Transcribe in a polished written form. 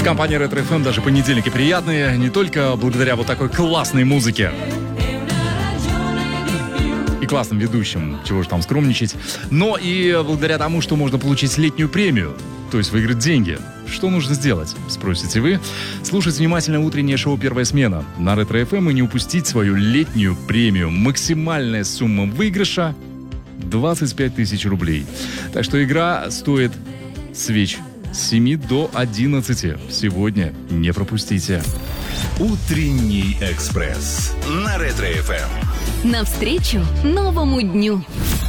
В компании Ретро FM даже понедельники приятные, не только благодаря вот такой классной музыке и классным ведущим, чего же там скромничать, но и благодаря тому, что можно получить летнюю премию, то есть выиграть деньги. Что нужно сделать, спросите вы? Слушать внимательно утреннее шоу «Первая смена» на Ретро FM и не упустить свою летнюю премию. Максимальная сумма выигрыша 25 тысяч рублей. Так что игра стоит свеч с 7 до 11. Сегодня не пропустите. Утренний экспресс на Ретро FM. Навстречу новому дню.